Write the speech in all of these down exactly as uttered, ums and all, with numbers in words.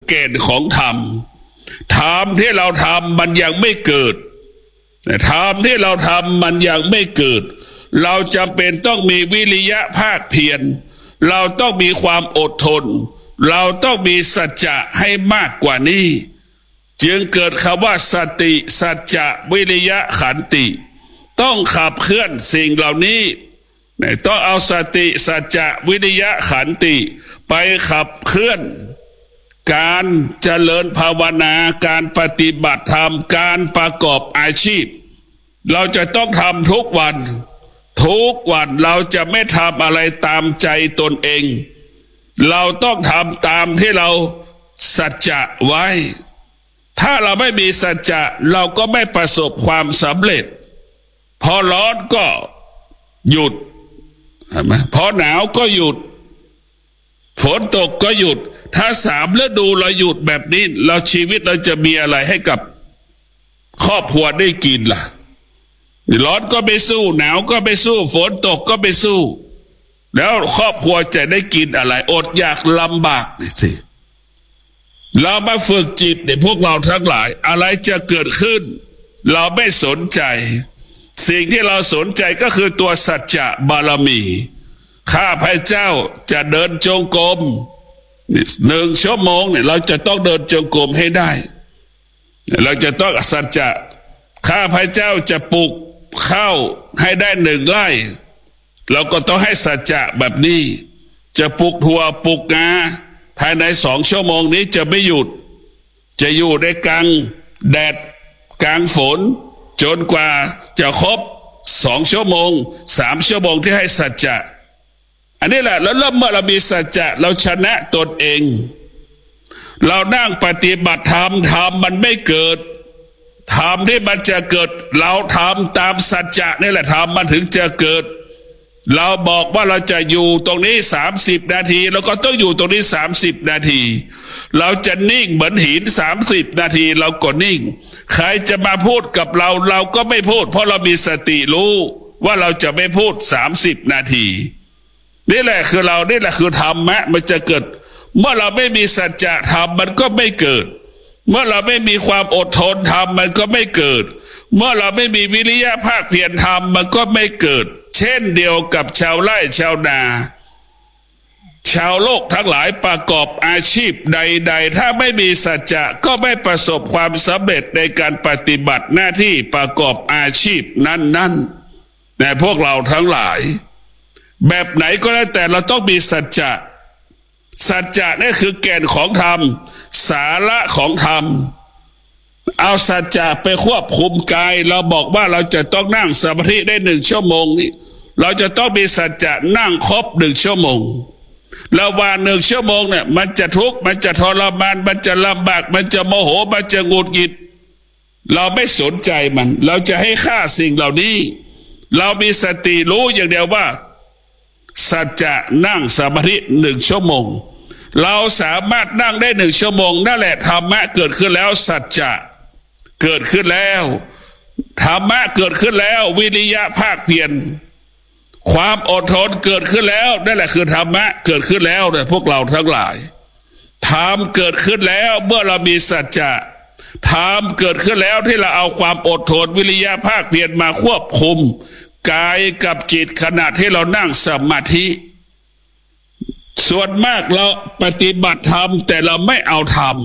แก่นของธรรมธรรมที่เราทำมันยังไม่เกิดธรรมที่เราทำมันยังไม่เกิดเราจำเป็นต้องมีวิริยะภาคเพียรเราต้องมีความอดทนเราต้องมีสัจจะให้มากกว่านี้จึงเกิดคำว่าสติสัจจะวิริยะขันติต้องขับเคลื่อนสิ่งเหล่านี้ต้องเอาสติสัจจะวิริยะขันติไปขับเคลื่อนการเจริญภาวนาการปฏิบัติธรรมการประกอบอาชีพเราจะต้องทำทุกวันทุกวันเราจะไม่ทำอะไรตามใจตนเองเราต้องทำตามที่เราสัจจะไว้ถ้าเราไม่มีสัจจะเราก็ไม่ประสบความสำเร็จพอร้อนก็หยุดเห็นไหมพอหนาวก็หยุดฝนตกก็หยุดถ้าสามฤดูเราหยุดแบบนี้เราชีวิตเราจะมีอะไรให้กับครอบครัวได้กินล่ะร้อนก็ไม่สู้หนาวก็ไม่สู้ฝนตกก็ไม่สู้แล้วครอบครัวจะได้กินอะไรอดอยากลำบากนี่สิเรามาฝึกจิตเนี่ยพวกเราทั้งหลายอะไรจะเกิดขึ้นเราไม่สนใจสิ่งที่เราสนใจก็คือตัวสัจจะบารมีข้าพเจ้าจะเดินจงกรมหนึ่งชั่วโมงเนี่ยเราจะต้องเดินจงกรมให้ได้เราจะต้องสัจจะข้าพเจ้าจะปลูกข้าวให้ได้หนึ่งไร่เราก็ต้องให้สัจจะแบบนี้จะปลูกถั่วปลูกงาภายในสองชั่วโมงนี้จะไม่หยุดจะอยู่ในกลางแดดกลางฝนจนกว่าจะครบสองชั่วโมงสามชั่วโมงที่ให้สัจจะอันนี้แหละแล้วเมื่อเรามีสัจจะเราชนะตนเองเรานั่งปฏิบัติธรรมธรรมมันไม่เกิดธรรมที่มันจะเกิดเราทำตามสัจจะนี่แหละธรรมมันถึงจะเกิดเราบอกว่าเราจะอยู่ตรงนี้สามสิบนาทีเราก็ต้องอยู่ตรงนี้สามสิบนาทีเราจะนิ่งเหมือนหินสามสิบนาทีเราก็นิ่งใครจะมาพูดกับเราเราก็ไม่พูดเพราะเรามีสติรู้ว่าเราจะไม่พูดสามสิบนาทีนี่แหละคือเรานี่แหละคือธรรมะมันจะเกิดเมื่อเราไม่มีสัจจะธรรมมันก็ไม่เกิดเมื่อเราไม่มีความอดทนธรรมมันก็ไม่เกิดเมื่อเราไม่มีวิริยะภาคเพียรธรรมมันก็ไม่เกิดเช่นเดียวกับชาวไร่ชาวนาชาวโลกทั้งหลายประกอบอาชีพใดๆถ้าไม่มีสัจจะก็ไม่ประสบความสำเร็จในการปฏิบัติหน้าที่ประกอบอาชีพนั้นๆแต่พวกเราทั้งหลายแบบไหนก็แล้วแต่เราต้องมีสัจจะสัจจะนี่คือแก่นของธรรมสาระของธรรมเอาสัจจะไปควบคุมกายเราบอกว่าเราจะต้องนั่งสมาธิได้หนึ่งชั่วโมงนี้เราจะต้องมีสัจจะนั่งครบหนึ่งชั่วโมงระหว่างหนึ่งชั่วโมงเนี่ยมันจะทุกข์มันจะทรมานมันจะลำบากมันจะโมโหมันจะหงุดหงิดเราไม่สนใจมันเราจะให้ค่าสิ่งเหล่านี้เรามีสติรู้อย่างเดียวว่าสัจจะนั่งสมาธิหนึ่งชั่วโมงเราสามารถนั่งได้หนึ่งชั่วโมงนั่นแหละธรรมะเกิดขึ้นแล้วสัจจะเกิดขึ้นแล้วธรรมะเกิดขึ้นแล้ววิริยะภาคเพียรความอดทนเกิดขึ้นแล้วนั่นแหละคือธรรมะเกิดขึ้นแล้วเนี่ยพวกเราทั้งหลายธรรมเกิดขึ้นแล้วเมื่อเรามีสัจจะธรรมเกิดขึ้นแล้วที่เราเอาความอดทนวิริยะภาคเพียรมาควบคุมกายกับจิตขณะที่เรานั่งสมาธิส่วนมากเราปฏิบัติธรรมแต่เราไม่เอาธรรม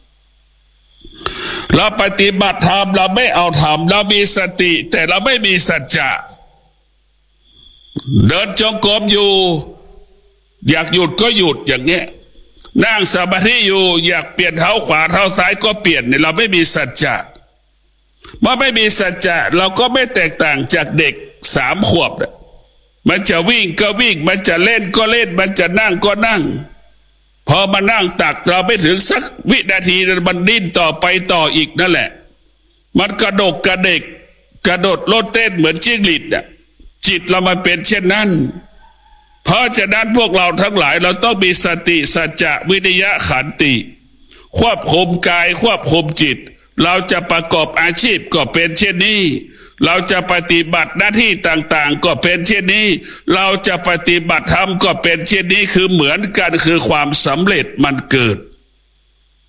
เราปฏิบัติธรรมเราไม่เอาธรรมเรามีสติแต่เราไม่มีสัจจะเดินจงกรมอยู่อยากหยุดก็หยุดอย่างเงี้ยนั่งสมาธิอยู่อยากเปลี่ยนเท้าขวาเท้าซ้ายก็เปลี่ยนเนี่ยเราไม่มีสัจจะเมื่อไม่มีสัจจะเราก็ไม่แตกต่างจากเด็กสามขวบเนี่ยมันจะวิ่งก็วิ่งมันจะเล่นก็เล่นมันจะนั่งก็นั่งพอมานั่งตักเราไม่ถึงสักวินาทีมันดิ้นต่อไปต่ออีกนั่นแหละมันกระดกกระเดกกระโดดโลดเต้นเหมือนจิ้งหรีดอ่ะจิตเรามันเป็นเช่นนั้นเพราะฉะนั้นพวกเราทั้งหลายเราต้องมีสติสัจจะวิริยะขันติควบคุมกายควบคุมจิตเราจะประกอบอาชีพก็เป็นเช่นนี้เราจะปฏิบัติหน้าที่ต่างๆก็เป็นเช่นนี้เราจะปฏิบัติธรรมก็เป็นเช่นนี้คือเหมือนกันคือความสำเร็จมันเกิด